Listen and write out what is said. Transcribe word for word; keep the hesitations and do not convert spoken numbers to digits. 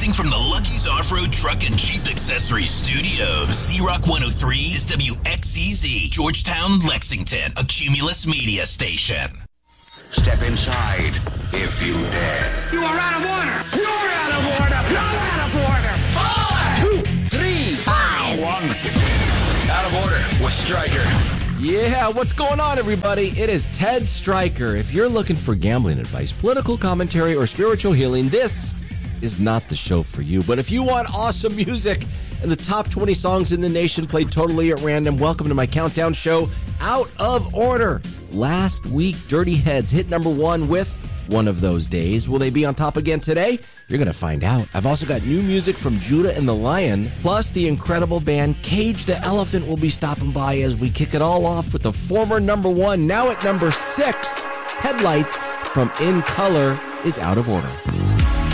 Broadcasting from the Lucky's Off-Road Truck and Jeep Accessories Studios. Z-Rock one oh three is W X E Z, Georgetown, Lexington, a Cumulus media station. Step inside, if you dare. You are out of order! You're out of order! You're out of order! Four! Two! Three! Five! One! Out of order with Stryker. Yeah, what's going on, everybody? It is Ted Stryker. If you're looking for gambling advice, political commentary, or spiritual healing, this is not the show for you. But if you want awesome music and the top twenty songs in the nation played totally at random, welcome to my countdown show, Out of Order. Last week, Dirty Heads hit number one with One of Those Days. Will they be on top again today? You're going to find out. I've also got new music from Judah and the Lion, plus the incredible band Cage the Elephant will be stopping by as we kick it all off with the former number one, now at number six, Headlights from In Color is Out of Order.